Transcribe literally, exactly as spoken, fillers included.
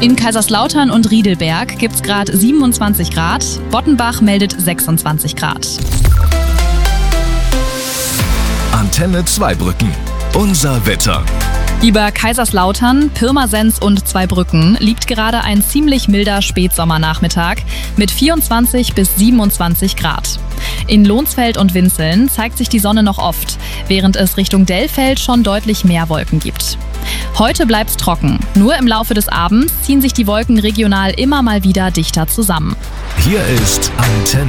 In Kaiserslautern und Riedelberg gibt es gerade siebenundzwanzig Grad. Bottenbach meldet sechsundzwanzig Grad. Antenne Zweibrücken. Unser Wetter. Über Kaiserslautern, Pirmasens und Zweibrücken liegt gerade ein ziemlich milder Spätsommernachmittag mit vierundzwanzig bis siebenundzwanzig Grad. In Lohnsfeld und Winzeln zeigt sich die Sonne noch oft, während es Richtung Dellfeld schon deutlich mehr Wolken gibt. Heute bleibt's trocken. Nur im Laufe des Abends ziehen sich die Wolken regional immer mal wieder dichter zusammen. Hier ist Antenne.